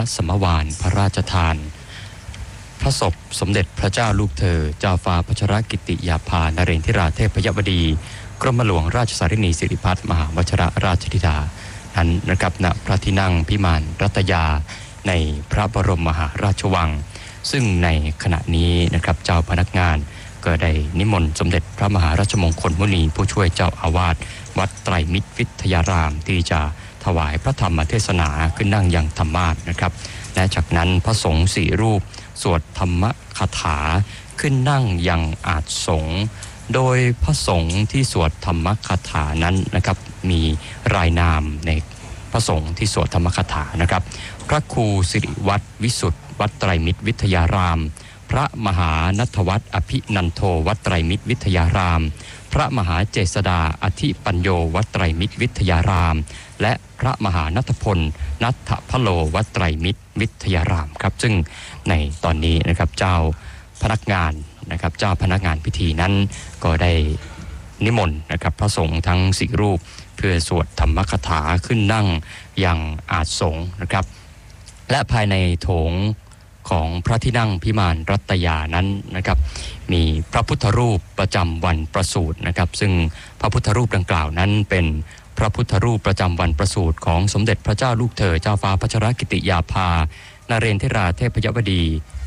สมวานพระราชทานพระศพสมเด็จพระเจ้าลูกเธอเจ้าฟ้าพัชรกิติยาภานเรนทิราเทพยวดีกรมหลวงราชสารินีสิริพัฒน์มหาวชิรราชธิดานั้นนะครับณพระที่นั่งพิมานรัตยาในพระบรมมหาราชวังซึ่งในขณะนี้นะครับเจ้าพนักงานก็ได้นิมนต์สมเด็จพระมหาราชมงคลมุนีผู้ช่วยเจ้าอาวาสวัดไตรมิตรวิทยารามที่จะถวายพระธรรมเทศนาขึ้นนั่งยังธรรมาสน์นะครับและจากนั้นพระสงฆ์4รูปสวดธรรมคาถาขึ้นนั่งยังอาสงฆ์โดยพระสงฆ์ที่สวดธรรมคาถานั้นนะครับมีรายนามในพระสงฆ์ที่สวดธรรมคาถานะครับพระครูสิริวัฒน์วิสุทธิ์วัดไตรมิตรวิทยารามพระมหาณัฐวัฒน์อภินันโทวัดไตรมิตรวิทยารามพระมหาเจษฎาอธิปัญโยวัดไตรมิตรวิทยารามและพระมหาณัฐพลนัทพโลวัดไตรมิตรวิทยารามครับซึ่งในตอนนี้นะครับเจ้าพนักงานพิธีนั้นก็ได้นิมนต์นะครับพระสงฆ์ทั้ง4รูปเพื่อสวดธรรมคาถาขึ้นนั่งยังอาสงฆ์นะครับและภายในโถงของพระที่นั่งพิมานรัตยานั้นนะครับมีพระพุทธรูปประจำวันประสูตินะครับซึ่งพระพุทธรูปดังกล่าวนั้นเป็นพระพุทธรูปประจำวันประสูติของสมเด็จพระเจ้าลูกเธอเจ้าฟ้าพัชรกิติยาภานเรนทิราเทพยวดี